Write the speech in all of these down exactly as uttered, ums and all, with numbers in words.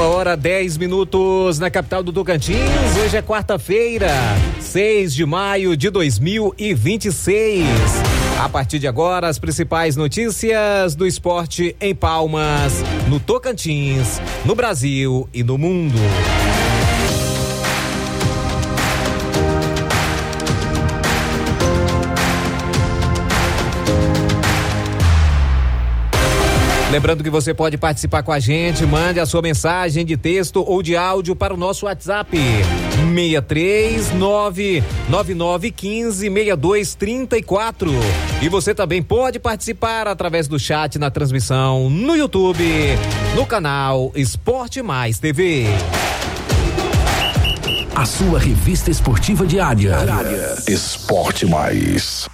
Uma hora, dez minutos na capital do Tocantins. Hoje é quarta-feira, seis de maio de dois mil e vinte e seis. A partir de agora, as principais notícias do esporte em Palmas, no Tocantins, no Brasil e no mundo. Lembrando que você pode participar com a gente, mande a sua mensagem de texto ou de áudio para o nosso WhatsApp seis três nove nove nove um cinco seis dois três quatro. E você também pode participar através do chat na transmissão no YouTube, no canal Esporte Mais T V. A sua revista esportiva diária. Esporte Mais.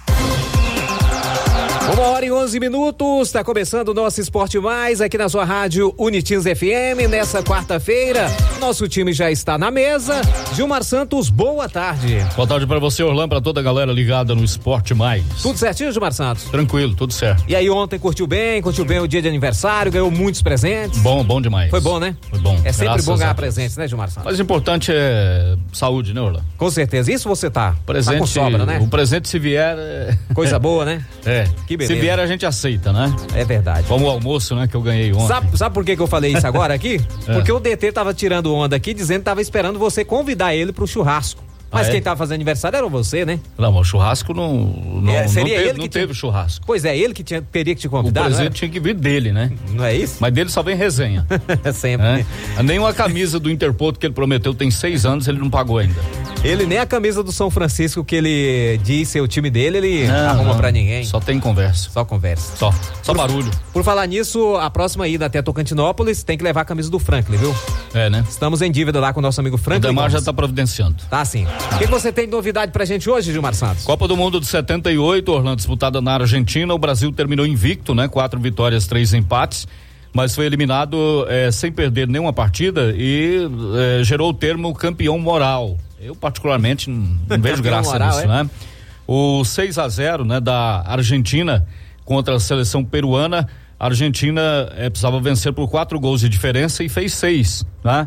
Uma hora e onze minutos, está começando o nosso Esporte Mais aqui na sua rádio Unitins F M. Nessa quarta-feira, nosso time já está na mesa. Gilmar Santos, boa tarde. Boa tarde para você, Orlando, para toda a galera ligada no Esporte Mais. Tudo certinho, Gilmar Santos? Tranquilo, tudo certo. E aí, ontem curtiu bem, curtiu bem o dia de aniversário, ganhou muitos presentes? Bom, bom demais. Foi bom, né? Foi bom. É sempre bom ganhar presentes, né, Gilmar Santos? Mas o importante é saúde, né, Orlando? Com certeza, isso você tá, presente, tá com sobra, né? O presente, se vier... É... Coisa boa, né? É. Que beleza. Se vier, a gente aceita, né? É verdade. Como o almoço, né, que eu ganhei ontem. Sabe, sabe por que que eu falei isso agora aqui? É. Porque o D T tava tirando onda aqui, dizendo que tava esperando você convidar ele pro churrasco. Mas ah, quem é? tava fazendo aniversário era você, né? Não, o churrasco não, não, é, seria não, teve, ele que não tinha... teve churrasco. Pois é, ele que tinha, teria que te convidar, o presente tinha que vir dele, né? Não é isso? Mas dele só vem resenha. Sempre. É? Né? Nem uma camisa do Interporto que ele prometeu tem seis anos, ele não pagou ainda. Ele nem a camisa do São Francisco que ele diz ser o time dele, ele não arruma não, pra ninguém. Só tem conversa. Só conversa. Só. Só por, barulho. Por falar nisso, a próxima ida até Tocantinópolis tem que levar a camisa do Franklin, viu? É, né? Estamos em dívida lá com o nosso amigo Franklin. O Demar já tá providenciando. Tá sim. O que você tem de novidade pra gente hoje, Gilmar Santos? Copa do Mundo de setenta e oito, Orlando, disputada na Argentina. O Brasil terminou invicto, né? Quatro vitórias, três empates. Mas foi eliminado eh, sem perder nenhuma partida e eh, gerou o termo campeão moral. Eu, particularmente, não, não vejo graça moral, nisso, é? né? O seis a zero, né, da Argentina contra a seleção peruana. A Argentina eh, precisava vencer por quatro gols de diferença e fez seis, né?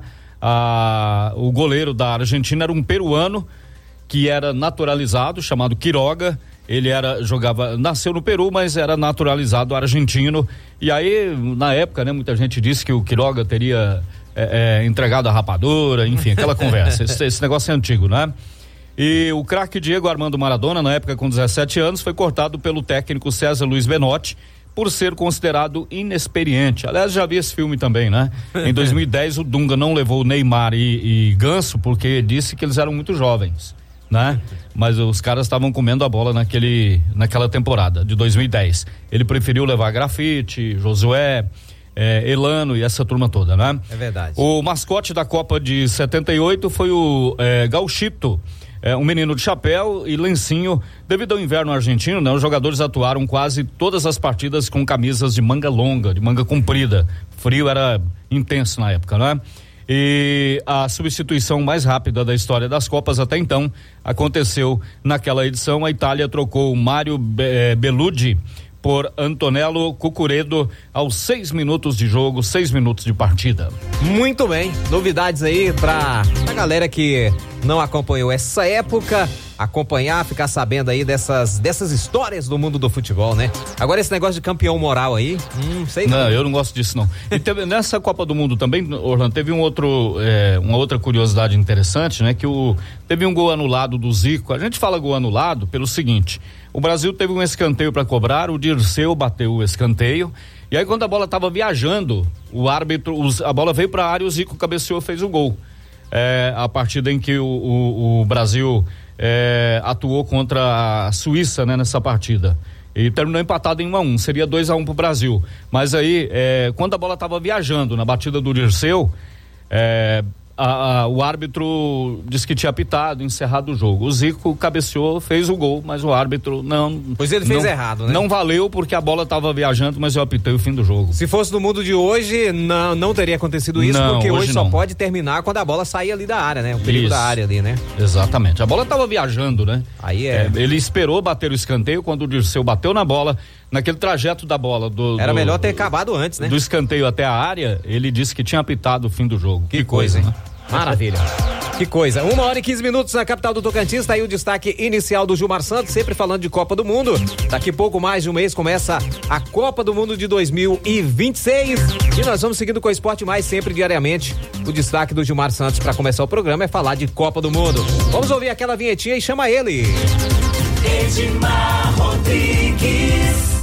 Ah, o goleiro da Argentina era um peruano que era naturalizado, chamado Quiroga. Ele era, jogava, nasceu no Peru, mas era naturalizado argentino. E aí, na época, né, muita gente disse que o Quiroga teria é, é, entregado a rapadura, enfim, aquela conversa. Esse, esse negócio é antigo, né? E o craque Diego Armando Maradona, na época com dezessete anos, foi cortado pelo técnico César Luiz Benotti por ser considerado inexperiente. Aliás, já vi esse filme também, né? Em dois mil e dez, o Dunga não levou Neymar e, e Ganso porque disse que eles eram muito jovens. Né? Mas os caras estavam comendo a bola naquele, naquela temporada de dois mil e dez. Ele preferiu levar Grafite, Josué, eh, Elano e essa turma toda, né? É verdade. O mascote da Copa de setenta e oito foi o eh, Gauchito, eh, um menino de chapéu e lencinho. Devido ao inverno argentino, né? Os jogadores atuaram quase todas as partidas com camisas de manga longa, de manga comprida. O frio era intenso na época, né? E a substituição mais rápida da história das Copas até então aconteceu naquela edição. A Itália trocou o Mário Bellucci por Antonello Cucuredo aos seis minutos de jogo, seis minutos de partida. Muito bem, novidades aí pra a galera que não acompanhou essa época, acompanhar, ficar sabendo aí dessas, dessas histórias do mundo do futebol, né? Agora esse negócio de campeão moral aí, hum, sei não. Não, eu não gosto disso não. E teve, nessa Copa do Mundo também, Orlando, teve um outro, é, uma outra curiosidade interessante, né? Que o, teve um gol anulado do Zico. A gente fala gol anulado pelo seguinte: o Brasil teve um escanteio para cobrar, o Dirceu bateu o escanteio, e aí quando a bola estava viajando, o árbitro, os, a bola veio para a área, o Zico cabeceou, fez o gol. É, a partida em que o, o, o Brasil é, atuou contra a Suíça, né, nessa partida. E terminou empatado em um a um, seria dois a um pro Brasil. Mas aí, é, quando a bola estava viajando na batida do Dirceu, é, a, a, o árbitro disse que tinha apitado, encerrado o jogo. O Zico cabeceou, fez o gol, mas o árbitro não... Pois ele fez não, errado, né? Não valeu porque a bola estava viajando, mas eu apitei o fim do jogo. Se fosse no mundo de hoje, não, não teria acontecido isso, não, porque hoje, hoje só não. pode terminar quando a bola sair ali da área, né? O perigo isso. da área ali, né? Exatamente. A bola estava viajando, né? Aí é... é... Ele esperou bater o escanteio, quando o Dirceu bateu na bola, naquele trajeto da bola do... Era do, melhor ter acabado antes, né? Do escanteio até a área, ele disse que tinha apitado o fim do jogo. Que, que coisa, hein? Né? Maravilha. Que coisa. Uma hora e quinze minutos na capital do Tocantins, tá aí o destaque inicial do Gilmar Santos, sempre falando de Copa do Mundo. Daqui pouco mais de um mês começa a Copa do Mundo de dois mil e vinte e seis e nós vamos seguindo com o Esporte Mais sempre diariamente. O destaque do Gilmar Santos para começar o programa é falar de Copa do Mundo. Vamos ouvir aquela vinhetinha e chama ele. Edmar Rodrigues.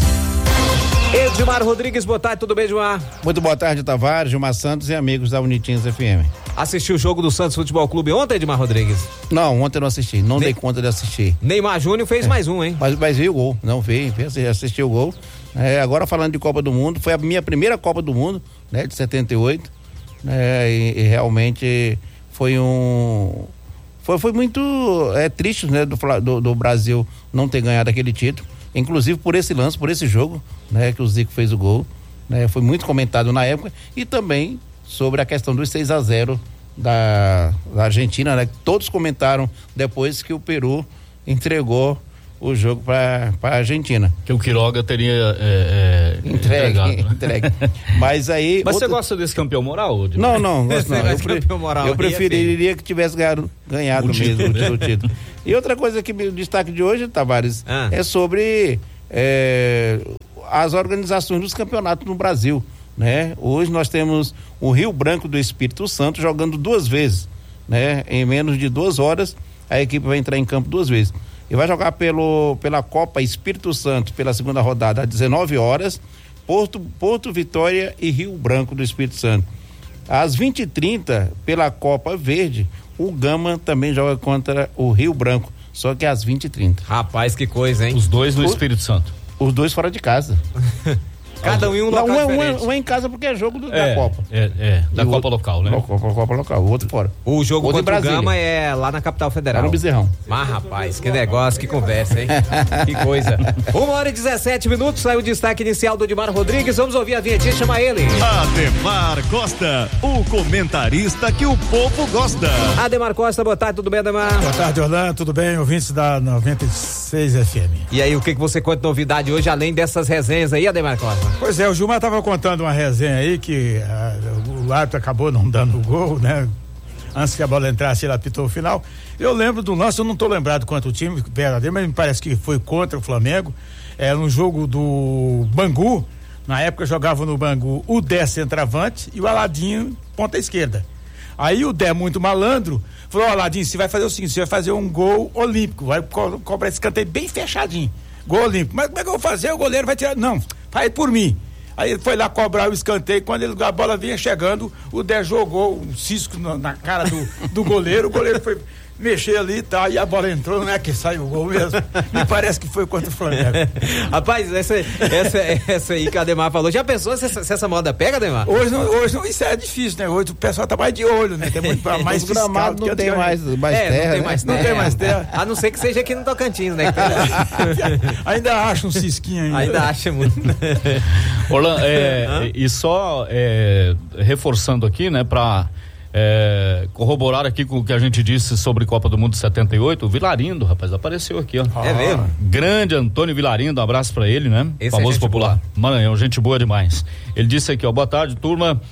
Edmar Rodrigues, boa tarde, tudo bem, Edmar? Muito boa tarde, Tavares, Gilmar Santos e amigos da Unitins F M. Assistiu o jogo do Santos Futebol Clube ontem, Edmar Rodrigues? Não, ontem eu não assisti, não ne- dei conta de assistir. Neymar Júnior fez é. mais um, hein? Mas, mas veio o gol, não veio, assisti o gol. É, agora falando de Copa do Mundo, foi a minha primeira Copa do Mundo, né, de setenta e oito, né, e, e realmente foi um... Foi, foi muito é, triste, né, do, do, do Brasil não ter ganhado aquele título. Inclusive por esse lance, por esse jogo, né, que o Zico fez o gol, né, foi muito comentado na época, e também sobre a questão dos seis a zero da, da Argentina, né, que todos comentaram depois que o Peru entregou o jogo para a Argentina. Que o Quiroga teria é, é, entregue, né? entregue. Mas aí. Mas outra... você gosta desse campeão moral? De... Não, não, gosto não. Eu, pre... moral, eu preferiria que tivesse ganhado, ganhado o mesmo título, né? o título. E outra coisa que o destaque de hoje, Tavares, ah. é sobre é, as organizações dos campeonatos no Brasil, né? Hoje nós temos o Rio Branco do Espírito Santo jogando duas vezes, né? Em menos de duas horas a equipe vai entrar em campo duas vezes. E vai jogar pelo, pela Copa Espírito Santo, pela segunda rodada, às dezenove horas, Porto, Porto Vitória e Rio Branco do Espírito Santo. Às vinte e trinta, pela Copa Verde, o Gama também joga contra o Rio Branco, só que às vinte e trinta. Rapaz, que coisa, hein? Os dois no o, Espírito Santo. Os dois fora de casa. Cada um em um local Não, um, diferente. Um, um é em casa porque é jogo do, é, da Copa. É, é da e Copa outro, local, né? Copa, Copa local, o outro fora. O jogo outro contra o Gama é lá na capital federal. Lá no Bezerrão. Mas, rapaz, que negócio, que conversa, hein? Que coisa. Uma hora e dezessete minutos, saiu o destaque inicial do Edmar Rodrigues. Vamos ouvir a vinhetinha, chama ele. Ademar Costa, o comentarista que o povo gosta. Ademar Costa, boa tarde, tudo bem, Ademar? Boa tarde, Orlando, tudo bem? Ouvintes da noventa e seis F M. E aí, o que que você conta de novidade hoje, além dessas resenhas aí, Ademar Costa? Pois é, o Gilmar tava contando uma resenha aí que a, o árbitro acabou não dando o gol, né? Antes que a bola entrasse, ele apitou o final. Eu lembro do lance, eu não tô lembrado quanto o time, mas me parece que foi contra o Flamengo. Era um jogo do Bangu. Na época jogava no Bangu o Dé centroavante e o Aladinho ponta esquerda. Aí o Dé, muito malandro, falou: ó, Aladinho, você vai fazer o seguinte, você vai fazer um gol olímpico, vai co- cobrar esse canteio bem fechadinho. Gol olímpico. Mas como é que eu vou fazer? O goleiro vai tirar. Não, faz por mim. Aí ele foi lá cobrar o escanteio, quando ele, a bola vinha chegando, o Dé jogou um cisco na, na cara do, do goleiro, o goleiro foi mexer ali e tal, e a bola entrou, não é que saiu o gol mesmo, me parece que foi contra o Flamengo. Rapaz, essa, essa, essa aí que a Ademar falou, já pensou se essa, se essa moda pega, Ademar? Hoje não, hoje não, isso é difícil, né? Hoje o pessoal tá mais de olho, né? Tem muito mais fiscal. Gramado não tem mais, mais é, terra, não tem né? mais terra. Não tem mais terra. A não ser que seja aqui no Tocantins, né? Ainda acha um cisquinho ainda. Ainda acha muito. Orlando, é, e só é, reforçando aqui, né, pra é, corroborar aqui com o que a gente disse sobre Copa do Mundo setenta e oito, o Vilarindo, rapaz, apareceu aqui, ó. É mesmo? Grande Antônio Vilarindo, um abraço pra ele, né? Esse famoso é popular. boa. Maranhão, gente boa demais. Ele disse aqui, ó, boa tarde, turma.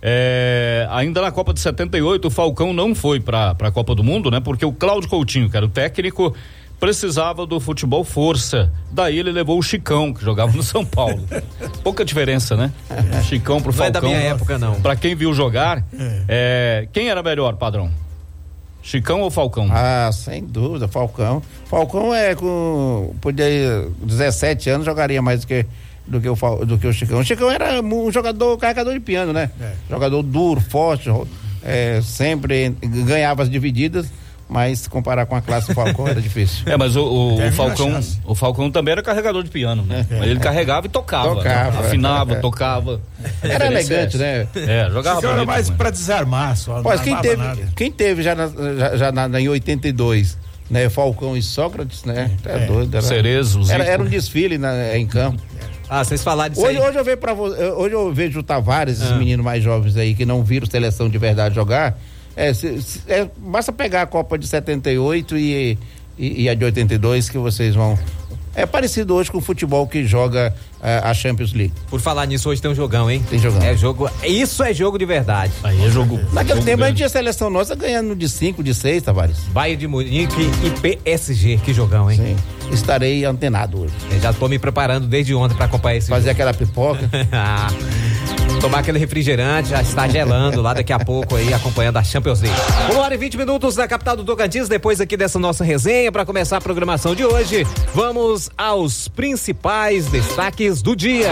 É, ainda na Copa de setenta e oito, o Falcão não foi pra, pra Copa do Mundo, né? Porque o Cláudio Coutinho, que era o técnico, precisava do futebol força. Daí ele levou o Chicão, que jogava no São Paulo. Pouca diferença, né? Chicão pro não Falcão. Não é da minha época, não. Pra quem viu jogar, é. É, quem era melhor, padrão? Chicão ou Falcão? Ah, sem dúvida, Falcão. Falcão é com, podia, dezessete anos, jogaria mais do que do que o, do que o Chicão. O Chicão era um jogador, carregador de piano, né? É. Jogador duro, forte, é, sempre ganhava as divididas, mas se comparar com a classe do Falcão era difícil. É, mas o, o, o Falcão o Falcão também era carregador de piano, né? É. Mas ele carregava e tocava. Tocava. Né? Afinava, é. tocava. Era elegante, né? É, jogava bonito. Era mais pra desarmar só. Pois, quem teve, quem teve já, na, já, já na, em oitenta e dois, né? Falcão e Sócrates, né? É, é doido. Era, Cerezo, era, era um desfile na, em campo. Ah, vocês falaram disso hoje, aí. Hoje eu vejo pra você, hoje eu vejo o Tavares, esses ah. meninos mais jovens aí, que não viram seleção de verdade jogar. É, se, se, é, basta pegar a Copa de setenta e oito e, e, e a de oitenta e dois que vocês vão... É parecido hoje com o futebol que joga uh, a Champions League. Por falar nisso, hoje tem um jogão, hein? Tem jogão. É jogo, isso é jogo de verdade. Aí é jogo. Naquele jogo tempo grande. a gente tinha a seleção nossa ganhando de cinco, de seis, Tavares. Bayern de Munique e P S G, que jogão, hein? Sim. Estarei antenado hoje. Eu já tô me preparando desde ontem pra acompanhar esse Fazer jogo. aquela pipoca. Tomar aquele refrigerante, já está gelando lá daqui a pouco aí, acompanhando a Champions League. Uma hora e vinte minutos da capital do Tocantins, depois aqui dessa nossa resenha, para começar a programação de hoje, vamos aos principais destaques do dia.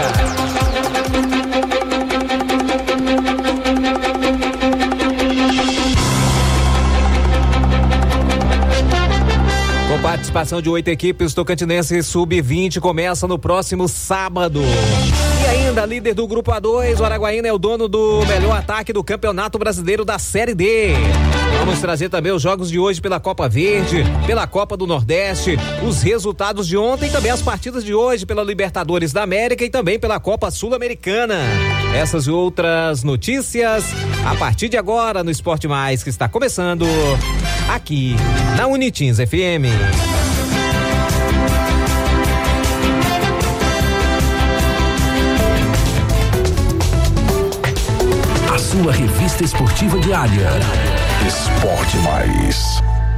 Com participação de oito equipes, Tocantinense sub vinte começa no próximo sábado. E ainda, líder do grupo A dois, o Araguaína é o dono do melhor ataque do Campeonato Brasileiro da Série D. Vamos trazer também os jogos de hoje pela Copa Verde, pela Copa do Nordeste, os resultados de ontem e também as partidas de hoje pela Libertadores da América e também pela Copa Sul-Americana. Essas e outras notícias a partir de agora no Esporte Mais, que está começando aqui na Unitins F M. A sua revista esportiva diária. Esporte Mais.